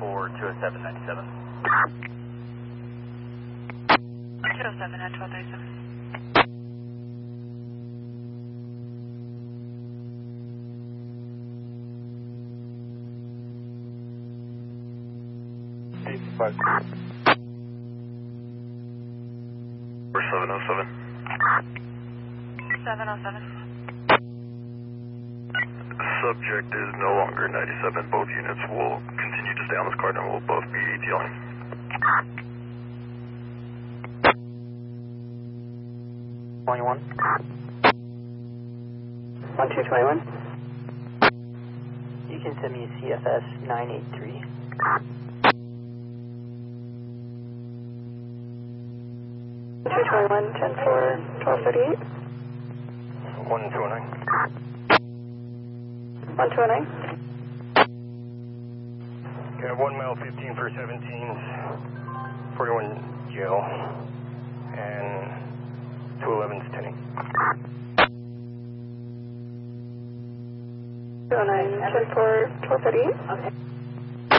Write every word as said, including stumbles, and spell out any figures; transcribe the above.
for two oh seven ninety-seven. two oh seven at twelve thirty-seven. eighty-five. For seven oh seven. seven oh seven. Subject is no longer ninety-seven. Both units will continue to stay on this card and will both be dealing. twenty-one. one two twenty-one. You can send me a C F S nine eight three. two twenty-one, ten four, twelve thirty-eight. one two oh nine. one two oh nine. Okay, one mile fifteen for seventeens, forty-one jail, and two eleven's tending. two oh nine, ten four, twelve thirty-eight.